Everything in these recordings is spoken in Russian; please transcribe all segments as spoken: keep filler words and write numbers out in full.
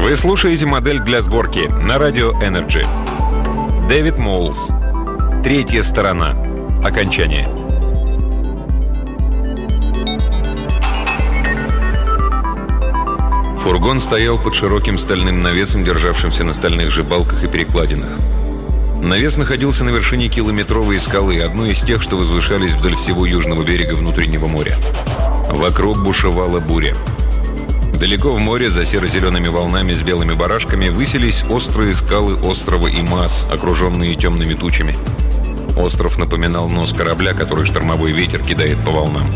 Вы слушаете модель для сборки на радио Energy. Дэвид Моулс. Третья сторона. Окончание. Фургон стоял под широким стальным навесом, державшимся на стальных же балках и перекладинах. Навес находился на вершине километровой скалы, одной из тех, что возвышались вдоль всего южного берега внутреннего моря. Вокруг бушевала буря. Далеко в море, за серо-зелеными волнами с белыми барашками, высились острые скалы острова Имаз, окруженные темными тучами. Остров напоминал нос корабля, который штормовой ветер кидает по волнам.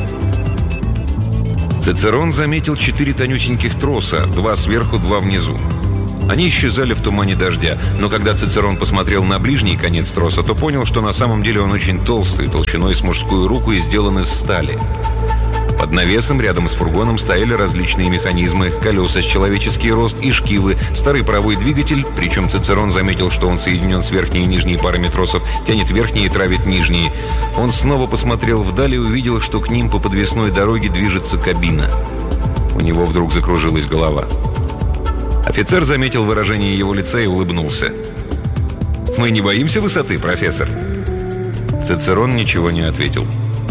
Цицерон заметил четыре тонюсеньких троса, два сверху, два внизу. Они исчезали в тумане дождя, но когда Цицерон посмотрел на ближний конец троса, то понял, что на самом деле он очень толстый, толщиной с мужскую руку и сделан из стали. Под навесом рядом с фургоном стояли различные механизмы, колеса с человеческий рост и шкивы, старый паровой двигатель, причем Цицерон заметил, что он соединен с верхней и нижней парами тросов, тянет верхние и травит нижние. Он снова посмотрел вдали и увидел, что к ним по подвесной дороге движется кабина. У него вдруг закружилась голова. Офицер заметил выражение его лица и улыбнулся. «Мы не боимся высоты, профессор?» Цицерон ничего не ответил.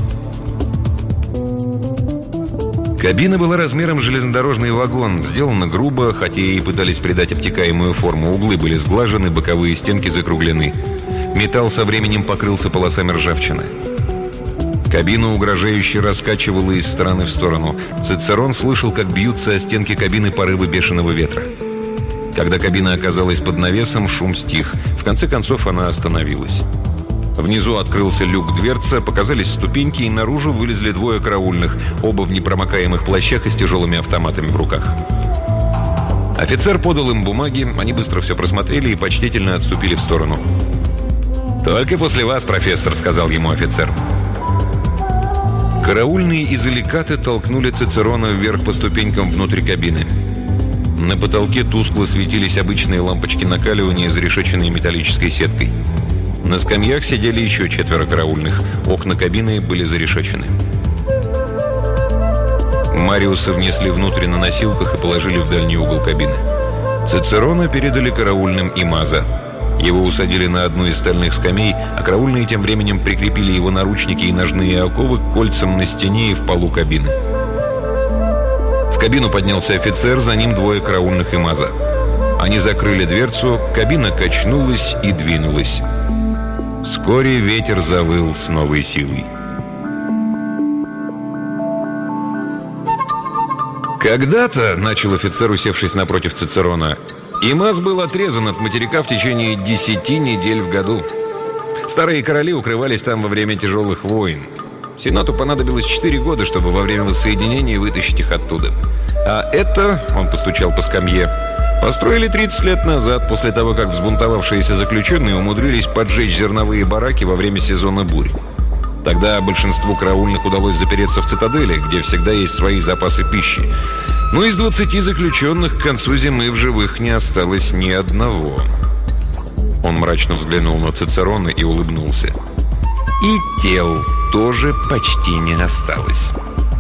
Кабина была размером с железнодорожный вагон, сделана грубо, хотя ей пытались придать обтекаемую форму. Углы были сглажены, боковые стенки закруглены. Металл со временем покрылся полосами ржавчины. Кабину угрожающе раскачивало из стороны в сторону. Цицерон слышал, как бьются о стенки кабины порывы бешеного ветра. Когда кабина оказалась под навесом, шум стих. В конце концов она остановилась. Внизу открылся люк дверца, показались ступеньки, и наружу вылезли двое караульных, оба в непромокаемых плащах и с тяжелыми автоматами в руках. Офицер подал им бумаги, они быстро все просмотрели и почтительно отступили в сторону. «Только после вас, профессор», — сказал ему офицер. Караульные из Эликаты толкнули Цицерона вверх по ступенькам внутрь кабины. На потолке тускло светились обычные лампочки накаливания, зарешеченные металлической сеткой. На скамьях сидели еще четверо караульных. Окна кабины были зарешечены. Мариуса внесли внутрь на носилках и положили в дальний угол кабины. Цицерона передали караульным Имаза. Его усадили на одну из стальных скамей, а караульные тем временем прикрепили его наручники и ножные оковы к кольцам на стене и в полу кабины. В кабину поднялся офицер, за ним двое караульных Имаза. Они закрыли дверцу, кабина качнулась и двинулась. Вскоре ветер завыл с новой силой. «Когда-то, — начал офицер, усевшись напротив Цицерона, — Имаз был отрезан от материка в течение десяти недель в году. Старые короли укрывались там во время тяжелых войн. Сенату понадобилось четыре года, чтобы во время воссоединения вытащить их оттуда. А это, — он постучал по скамье, — построили тридцать лет назад, после того, как взбунтовавшиеся заключенные умудрились поджечь зерновые бараки во время сезона бурь. Тогда большинству караульных удалось запереться в цитадели, где всегда есть свои запасы пищи. Но из двадцати заключенных к концу зимы в живых не осталось ни одного». Он мрачно взглянул на Цицерона и улыбнулся. «И тел тоже почти не осталось».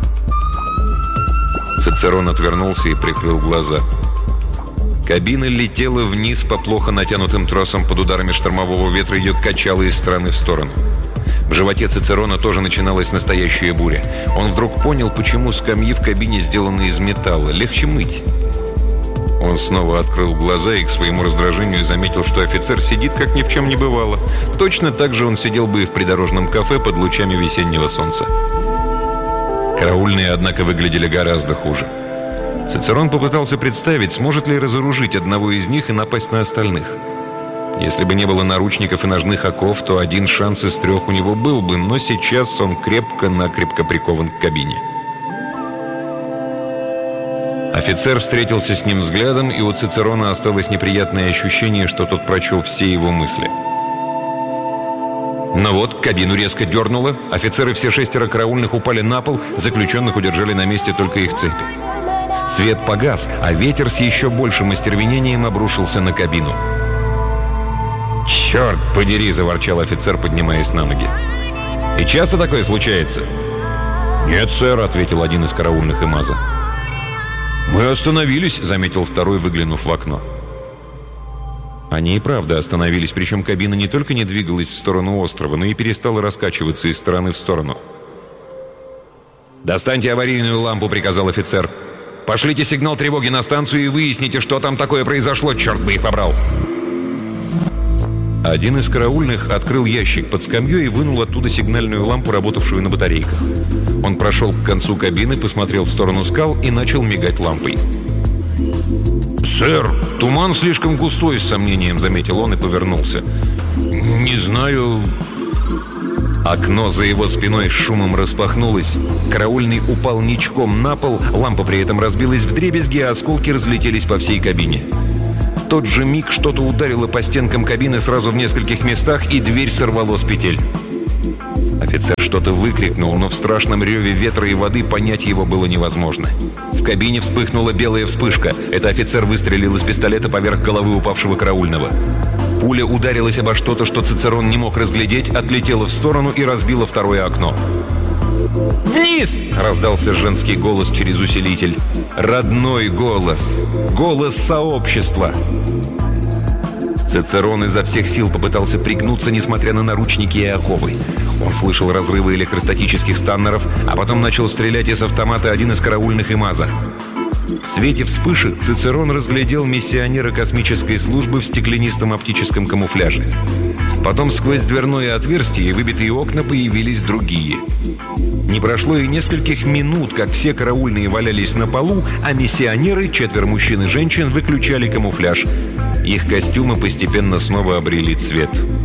Цицерон отвернулся и прикрыл глаза. Кабина летела вниз по плохо натянутым тросам. Под ударами штормового ветра ее качало из стороны в сторону. В животе Цицерона тоже начиналась настоящая буря. Он вдруг понял, почему скамьи в кабине сделаны из металла. Легче мыть. Он снова открыл глаза и к своему раздражению заметил, что офицер сидит, как ни в чем не бывало. Точно так же он сидел бы и в придорожном кафе под лучами весеннего солнца. Караульные, однако, выглядели гораздо хуже. Цицерон попытался представить, сможет ли разоружить одного из них и напасть на остальных. Если бы не было наручников и ножных оков, то один шанс из трех у него был бы, но сейчас он крепко-накрепко прикован к кабине. Офицер встретился с ним взглядом, и у Цицерона осталось неприятное ощущение, что тот прочел все его мысли. Но вот кабину резко дернуло, офицеры все шестеро караульных упали на пол, заключенных удержали на месте только их цепи. Свет погас, а ветер с еще большим остервенением обрушился на кабину. «Черт подери!» – заворчал офицер, поднимаясь на ноги. «И часто такое случается?» «Нет, сэр», – ответил один из караульных Имаза. «Мы остановились», — заметил второй, выглянув в окно. Они и правда остановились, причем кабина не только не двигалась в сторону острова, но и перестала раскачиваться из стороны в сторону. «Достаньте аварийную лампу», — приказал офицер. «Пошлите сигнал тревоги на станцию и выясните, что там такое произошло, черт бы их побрал!» Один из караульных открыл ящик под скамьей и вынул оттуда сигнальную лампу, работавшую на батарейках. Он прошел к концу кабины, посмотрел в сторону скал и начал мигать лампой. «Сэр, туман слишком густой», — с сомнением заметил он и повернулся. «Не знаю...» Окно за его спиной с шумом распахнулось. Караульный упал ничком на пол, лампа при этом разбилась вдребезги, а осколки разлетелись по всей кабине. В тот же миг что-то ударило по стенкам кабины сразу в нескольких местах, и дверь сорвало с петель. Офицер что-то выкрикнул, но в страшном реве ветра и воды понять его было невозможно. В кабине вспыхнула белая вспышка. Это офицер выстрелил из пистолета поверх головы упавшего караульного. Пуля ударилась обо что-то, что Цицерон не мог разглядеть, отлетела в сторону и разбила второе окно. «Вниз!» — раздался женский голос через усилитель. Родной голос. Голос сообщества. Цицерон изо всех сил попытался пригнуться, несмотря на наручники и оковы. Он слышал разрывы электростатических станнеров, а потом начал стрелять из автомата один из караульных ИМАЗа. В свете вспышек Цицерон разглядел миссионера космической службы в стеклянистом оптическом камуфляже. Потом сквозь дверное отверстие и выбитые окна появились другие. Не прошло и нескольких минут, как все караульные валялись на полу, а миссионеры, четверо мужчин и женщин, выключали камуфляж. Их костюмы постепенно снова обрели цвет.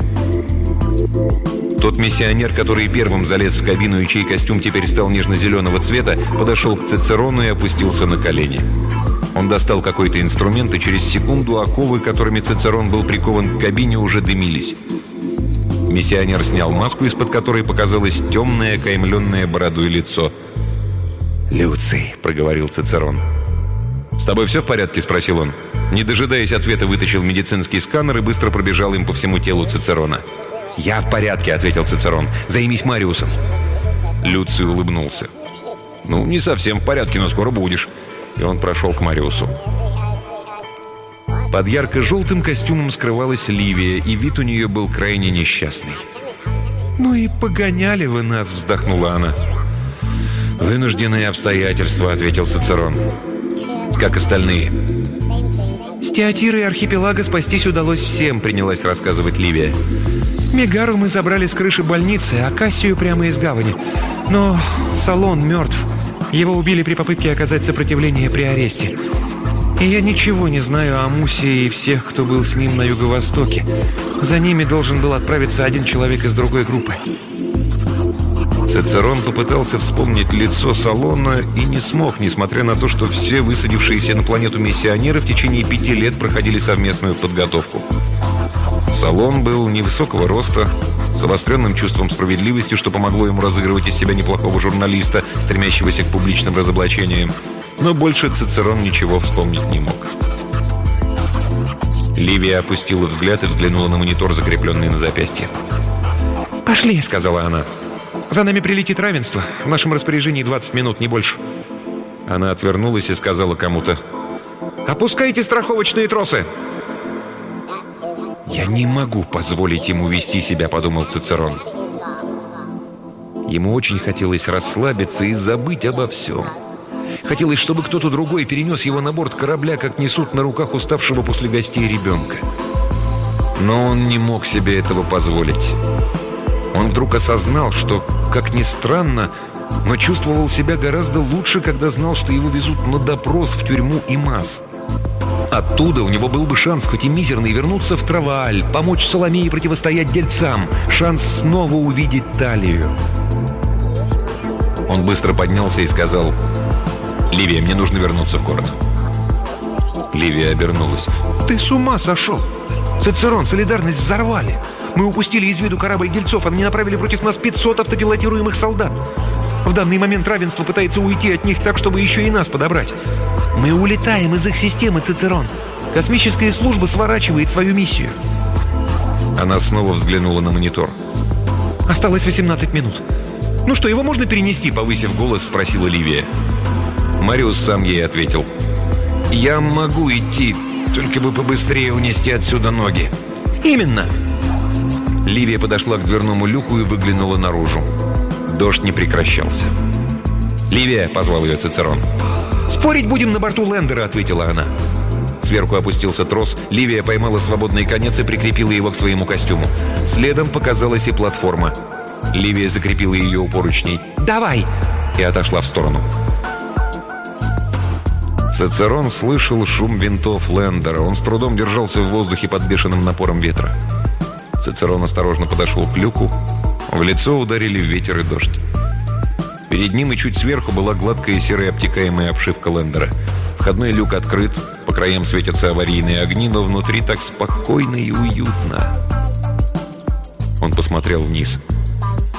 Тот миссионер, который первым залез в кабину и чей костюм теперь стал нежно-зеленого цвета, подошел к Цицерону и опустился на колени. Он достал какой-то инструмент, и через секунду оковы, которыми Цицерон был прикован к кабине, уже дымились. Миссионер снял маску, из-под которой показалось темное, окаймленное бородой лицо. «Люций», — проговорил Цицерон. «С тобой все в порядке?» — спросил он. Не дожидаясь ответа, вытащил медицинский сканер и быстро пробежал им по всему телу Цицерона. «Я в порядке», — ответил Цицерон. «Займись Мариусом». Люций улыбнулся. «Ну, не совсем в порядке, но скоро будешь». И он прошел к Мариусу. Под ярко-желтым костюмом скрывалась Ливия, и вид у нее был крайне несчастный. «Ну и погоняли вы нас», — вздохнула она. «Вынужденные обстоятельства», — ответил Цицерон. «Как остальные». «С Театиры и архипелага спастись удалось всем», — принялась рассказывать Ливия. «Мегару мы забрали с крыши больницы, а Кассию прямо из гавани. Но Салон мертв. Его убили при попытке оказать сопротивление при аресте. И я ничего не знаю о Мусе и всех, кто был с ним на юго-востоке. За ними должен был отправиться один человек из другой группы». Цицерон попытался вспомнить лицо Салона и не смог, несмотря на то, что все высадившиеся на планету миссионеры в течение пяти лет проходили совместную подготовку. Салон был невысокого роста, с обостренным чувством справедливости, что помогло ему разыгрывать из себя неплохого журналиста, стремящегося к публичным разоблачениям. Но больше Цицерон ничего вспомнить не мог. Ливия опустила взгляд и взглянула на монитор, закрепленный на запястье. «Пошли», — сказала она. «За нами прилетит равенство. В нашем распоряжении двадцать минут, не больше». Она отвернулась и сказала кому-то: «Опускайте страховочные тросы!» «Я не могу позволить ему вести себя», — подумал Цицерон. Ему очень хотелось расслабиться и забыть обо всем. Хотелось, чтобы кто-то другой перенес его на борт корабля, как несут на руках уставшего после гостей ребенка. Но он не мог себе этого позволить. Он вдруг осознал, что, как ни странно, но чувствовал себя гораздо лучше, когда знал, что его везут на допрос в тюрьму ИМАЗ. Оттуда у него был бы шанс, хоть и мизерный, вернуться в Травааль, помочь Соломее противостоять дельцам, шанс снова увидеть Талию. Он быстро поднялся и сказал: «Ливия, мне нужно вернуться в город». Ливия обернулась. «Ты с ума сошел? Цицерон, солидарность взорвали. Мы упустили из виду корабль дельцов, они направили против нас пятьсот автопилотируемых солдат. В данный момент равенство пытается уйти от них так, чтобы еще и нас подобрать. Мы улетаем из их системы, Цицерон. Космическая служба сворачивает свою миссию». Она снова взглянула на монитор. «Осталось восемнадцать минут. Ну что, его можно перенести?» — повысив голос, спросила Ливия. Мариус сам ей ответил: «Я могу идти, только бы побыстрее унести отсюда ноги». «Именно!» Ливия подошла к дверному люку и выглянула наружу. Дождь не прекращался. «Ливия!» — позвал ее Цицерон. «Спорить будем на борту лендера», — ответила она. Сверху опустился трос. Ливия поймала свободный конец и прикрепила его к своему костюму. Следом показалась и платформа. Ливия закрепила ее у поручней. «Давай!» И отошла в сторону. Цицерон слышал шум винтов лендера. Он с трудом держался в воздухе под бешеным напором ветра. Цицерон осторожно подошел к люку. В лицо ударили ветер и дождь. Перед ним и чуть сверху была гладкая серая обтекаемая обшивка лендера. Входной люк открыт, по краям светятся аварийные огни, но внутри так спокойно и уютно. Он посмотрел вниз.